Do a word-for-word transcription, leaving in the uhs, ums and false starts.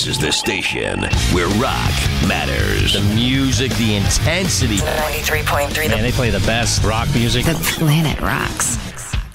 This is the station where rock matters. The music, the intensity. ninety-three point three. Man, they play the best rock music. The planet rocks.